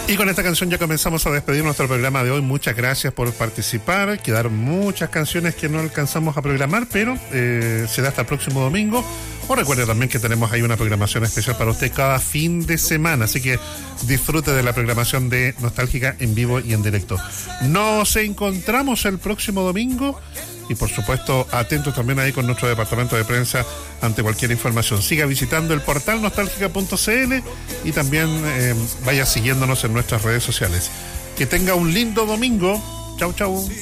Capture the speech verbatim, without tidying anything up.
Y con esta canción ya comenzamos a despedir nuestro programa de hoy. Muchas gracias por participar. Quedaron muchas canciones que no alcanzamos a programar, pero eh, será hasta el próximo domingo. O recuerde también que tenemos ahí una programación especial para usted cada fin de semana, así que disfrute de la programación de Nostálgica en vivo y en directo. Nos encontramos el próximo domingo y por supuesto atentos también ahí con nuestro departamento de prensa ante cualquier información. Siga visitando el portal nostálgica punto c l y también eh, vaya siguiéndonos en nuestras redes sociales. Que tenga un lindo domingo. Chau, chau.